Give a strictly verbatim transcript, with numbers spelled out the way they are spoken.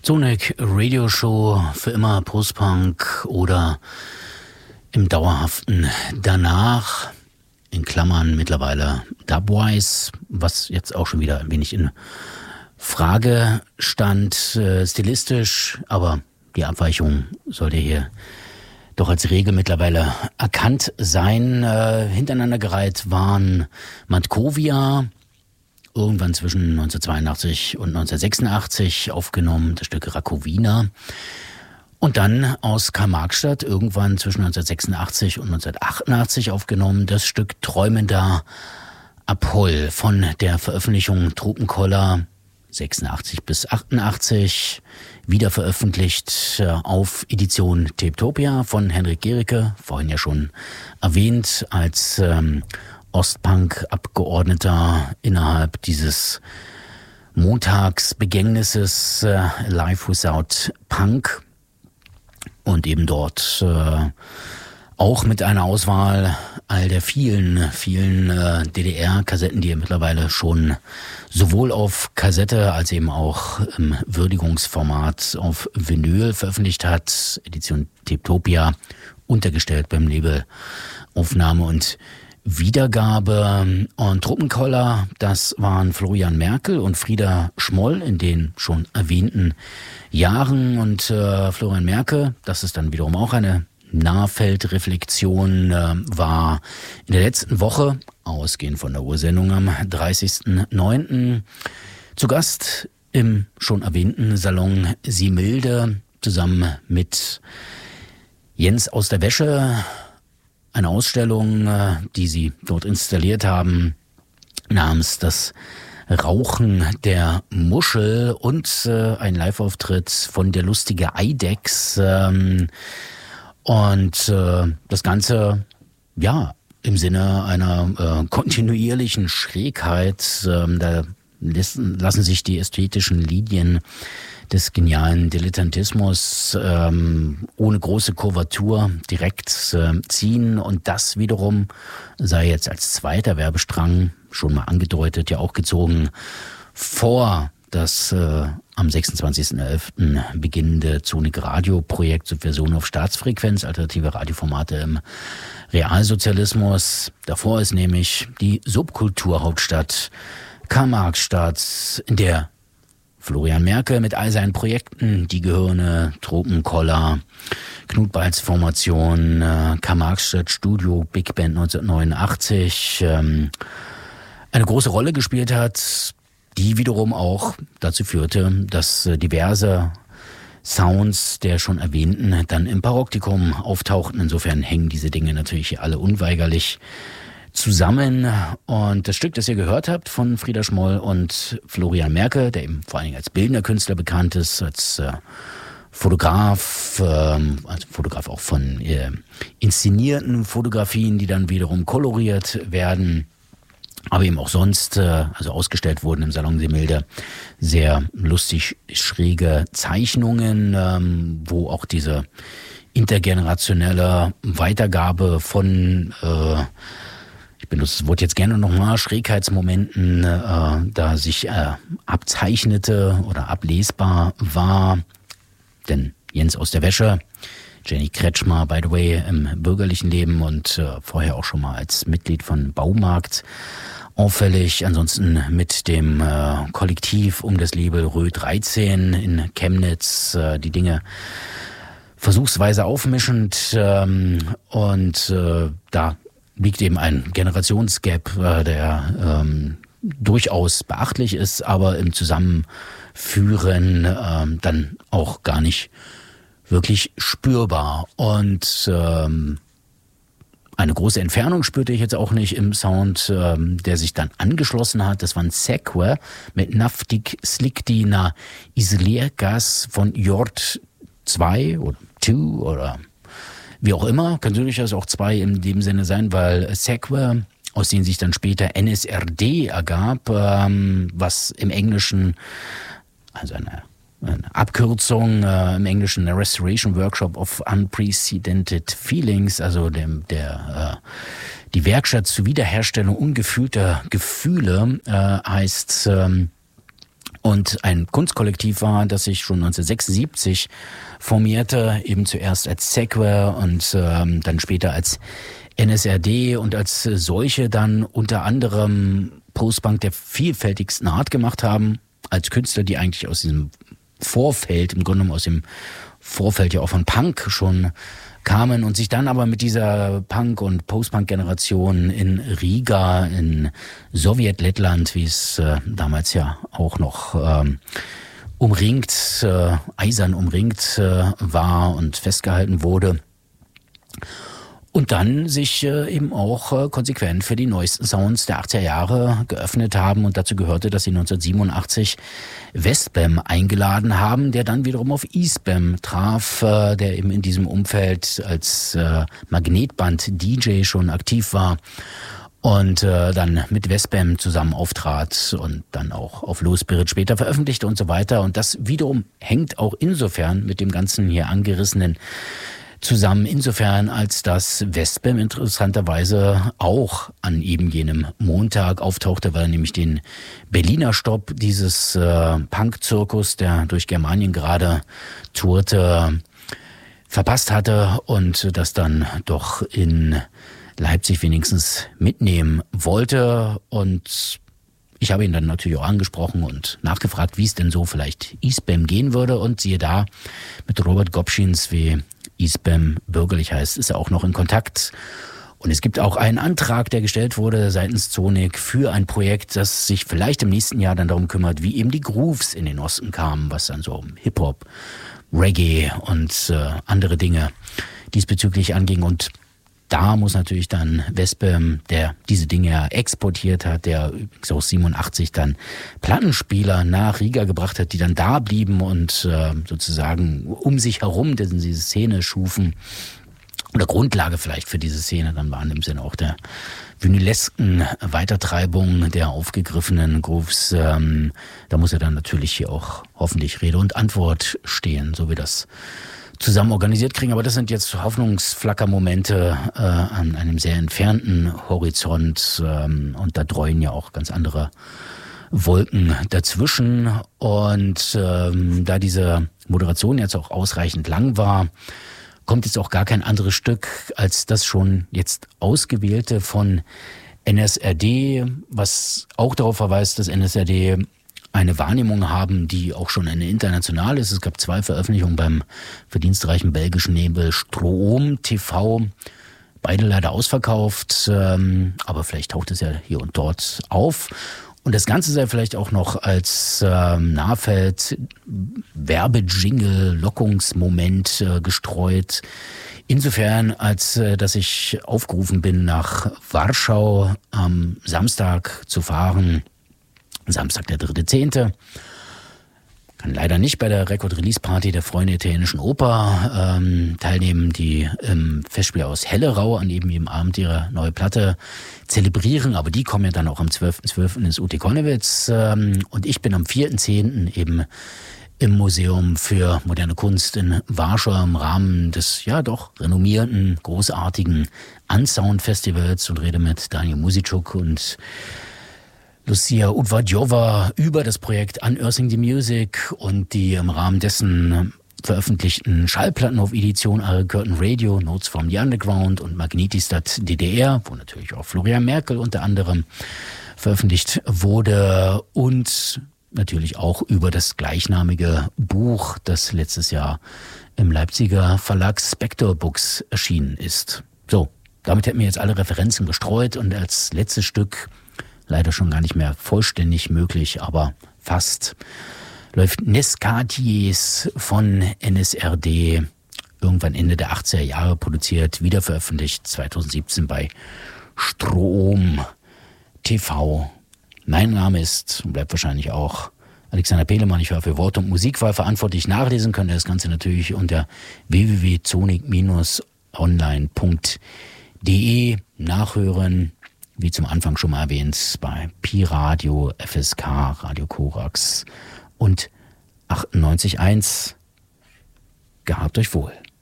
Sonic Radio Show für immer Postpunk oder im dauerhaften danach, in Klammern mittlerweile Dubwise, was jetzt auch schon wieder ein wenig in Frage stand, äh, stilistisch, aber die Abweichung sollte hier doch als Regel mittlerweile erkannt sein. Äh, hintereinander gereiht waren Matkovia, irgendwann zwischen neunzehnhundertzweiundachtzig und neunzehnhundertsechsundachtzig aufgenommen, das Stück Rakowina. Und dann aus Karl-Marx-Stadt irgendwann zwischen neunzehnhundertsechsundachtzig und neunzehnhundertachtundachtzig aufgenommen, das Stück Träumender Apoll von der Veröffentlichung Tropenkoller sechsundachtzig bis achtundachtzig, wieder veröffentlicht auf Edition Tapetopia von Henrik Gericke, vorhin ja schon erwähnt, als ähm, Ostpunk-Abgeordneter innerhalb dieses Montagsbegängnisses äh, Live Without Punk und eben dort äh, auch mit einer Auswahl all der vielen, vielen äh, D D R-Kassetten, die er mittlerweile schon sowohl auf Kassette als eben auch im Würdigungsformat auf Vinyl veröffentlicht hat. Edition Tapetopia, untergestellt beim Label Aufnahme und Wiedergabe. Und Tropenkoller, das waren Florian Merkel und Frieda Schmoll in den schon erwähnten Jahren. Und äh, Florian Merkel, das ist dann wiederum auch eine Nahfeldreflexion, äh, war in der letzten Woche, ausgehend von der Ursendung am dreißigsten neunten zu Gast im schon erwähnten Salon Similde zusammen mit Jens aus der Wäsche. Eine Ausstellung, die sie dort installiert haben, namens Das Rauchen der Muschel und äh, ein Live-Auftritt von der lustige Eidechs. Ähm, und äh, das Ganze, ja, im Sinne einer äh, kontinuierlichen Schrägheit. Ähm, da lassen, lassen sich die ästhetischen Linien des genialen Dilettantismus ähm, ohne große Kurvatur direkt äh, ziehen. Und das wiederum sei jetzt als zweiter Werbestrang, schon mal angedeutet, ja auch gezogen, vor das äh, am sechsundzwanzigsten elften beginnende Sonic Radio Projekt Subversion auf Staatsfrequenz, alternative Radioformate im Realsozialismus. Davor ist nämlich die Subkulturhauptstadt Karl-Marx-Stadt, in der Florian Merkel mit all seinen Projekten, die Gehirne, Tropenkoller, Knut Balz Formation, äh, Karl-Marx-Stadt Studio, Big Band neunzehnhundertneunundachtzig, ähm, eine große Rolle gespielt hat, die wiederum auch dazu führte, dass äh, diverse Sounds der schon erwähnten dann im Paroptikum auftauchten. Insofern hängen diese Dinge natürlich alle unweigerlich zusammen. Und das Stück, das ihr gehört habt von Frieda Schmoll und Florian Merkel, der eben vor allen Dingen als bildender Künstler bekannt ist, als äh, Fotograf, ähm, als Fotograf auch von äh, inszenierten Fotografien, die dann wiederum koloriert werden, aber eben auch sonst, äh, also ausgestellt wurden im Salon Similde, sehr lustig schräge Zeichnungen, ähm, wo auch diese intergenerationelle Weitergabe von äh, ich benutze das Wort jetzt gerne nochmal, Schrägheitsmomenten, äh, da sich äh, abzeichnete oder ablesbar war. Denn Jens aus der Wäsche, Jenny Kretschmer, by the way, im bürgerlichen Leben und äh, vorher auch schon mal als Mitglied von Baumarkt auffällig. Ansonsten mit dem äh, Kollektiv um das Label Rö dreizehn in Chemnitz äh, die Dinge versuchsweise aufmischend ähm, und äh, da liegt eben ein Generationsgap, äh, der ähm, durchaus beachtlich ist, aber im Zusammenführen ähm, dann auch gar nicht wirklich spürbar. Und ähm, eine große Entfernung spürte ich jetzt auch nicht im Sound, ähm, der sich dann angeschlossen hat. Das war ein Sequer mit Naftik Slikti na Isoliergas von Jord zwei oder zwei oder wie auch immer, kann durchaus auch zwei in dem Sinne sein, weil Sequer, aus denen sich dann später N S R D ergab, ähm, was im Englischen, also eine, eine Abkürzung, äh, im Englischen eine Restoration Workshop of Unprecedented Feelings, also dem, der, äh, die Werkstatt zur Wiederherstellung ungefühlter Gefühle, äh, heißt, ähm, und ein Kunstkollektiv war, das sich schon neunzehnhundertsechsundsiebzig formierte, eben zuerst als Sequer und ähm, dann später als N S R D und als solche dann unter anderem Postpunk der vielfältigsten Art gemacht haben, als Künstler, die eigentlich aus diesem Vorfeld, im Grunde genommen aus dem Vorfeld ja auch von Punk schon kamen und sich dann aber mit dieser Punk- und Post-Punk-Generation in Riga, in Sowjetlettland, wie es äh, damals ja auch noch ähm, umringt, äh, eisern umringt äh, war und festgehalten wurde. Und dann sich äh, eben auch äh, konsequent für die neuesten Sounds der achtziger Jahre geöffnet haben. Und dazu gehörte, dass sie neunzehnhundertsiebenundachtzig Westbam eingeladen haben, der dann wiederum auf Eastbam traf, äh, der eben in diesem Umfeld als äh, Magnetband-D J schon aktiv war und äh, dann mit Westbam zusammen auftrat und dann auch auf Low Spirit später veröffentlichte und so weiter. Und das wiederum hängt auch insofern mit dem ganzen hier angerissenen zusammen, insofern als das Westbam interessanterweise auch an eben jenem Montag auftauchte, weil er nämlich den Berliner Stopp dieses äh, Punk-Zirkus, der durch Germanien gerade tourte, verpasst hatte und das dann doch in Leipzig wenigstens mitnehmen wollte. Und ich habe ihn dann natürlich auch angesprochen und nachgefragt, wie es denn so vielleicht Eastbam gehen würde. Und siehe da, mit Robert Gopschins, wie Eastbam bürgerlich heißt, ist er auch noch in Kontakt. Und es gibt auch einen Antrag, der gestellt wurde seitens Zonik für ein Projekt, das sich vielleicht im nächsten Jahr dann darum kümmert, wie eben die Grooves in den Osten kamen, was dann so Hip-Hop, Reggae und äh, andere Dinge diesbezüglich anging. Und da muss natürlich dann Westbam, der diese Dinge ja exportiert hat, der übrigens auch siebenundachtzig dann Plattenspieler nach Riga gebracht hat, die dann da blieben und äh, sozusagen um sich herum diese Szene schufen. Oder Grundlage vielleicht für diese Szene dann waren im Sinne auch der vinylesken Weitertreibung der aufgegriffenen Grooves. Ähm, da muss er dann natürlich hier auch hoffentlich Rede und Antwort stehen, so wie das zusammen organisiert kriegen. Aber das sind jetzt Hoffnungsflackermomente äh, an einem sehr entfernten Horizont ähm, und da dreuen ja auch ganz andere Wolken dazwischen. Und ähm, da diese Moderation jetzt auch ausreichend lang war, kommt jetzt auch gar kein anderes Stück als das schon jetzt ausgewählte von N S R D, was auch darauf verweist, dass N S R D eine Wahrnehmung haben, die auch schon eine internationale ist. Es gab zwei Veröffentlichungen beim verdienstreichen belgischen Label Stroom T V. Beide leider ausverkauft, ähm, aber vielleicht taucht es ja hier und dort auf. Und das Ganze sei vielleicht auch noch als ähm, Nahfeld Werbejingle, Lockungsmoment äh, gestreut. Insofern, als äh, dass ich aufgerufen bin, nach Warschau am Samstag zu fahren. Samstag, der dritte zehnte Kann leider nicht bei der Record-Release-Party der Freunde Italienischen Oper ähm, teilnehmen, die im Festspiel aus Hellerau an eben jedem Abend ihre neue Platte zelebrieren. Aber die kommen ja dann auch am zwölften zwölften ins U T Konnewitz. Ähm, und ich bin am vierten zehnten eben im Museum für moderne Kunst in Warschau im Rahmen des ja doch renommierten, großartigen Unsound-Festivals und rede mit Daniel Musitschuk und Lucia Udvadjova über das Projekt Unearthing the Music und die im Rahmen dessen veröffentlichten Schallplatten auf Edition Are Curtain Radio, Notes from the Underground und Magnetistat D D R, wo natürlich auch Florian Merkel unter anderem veröffentlicht wurde und natürlich auch über das gleichnamige Buch, das letztes Jahr im Leipziger Verlag Spector Books erschienen ist. So, damit hätten wir jetzt alle Referenzen gestreut und als letztes Stück, leider schon gar nicht mehr vollständig möglich, aber fast, läuft Nescatiers von N S R D, irgendwann Ende der achtziger Jahre produziert, wiederveröffentlicht zweitausendsiebzehn bei Strom T V. Mein Name ist und bleibt wahrscheinlich auch Alexander Pehlemann. Ich war für Wort- und Musikwahl verantwortlich. Nachlesen könnt ihr das Ganze natürlich unter w w w punkt zonik Bindestrich online punkt d e nachhören. Wie zum Anfang schon mal erwähnt, bei Pi Radio, F S K, Radio Korax und achtundneunzig Komma eins. Gehabt euch wohl.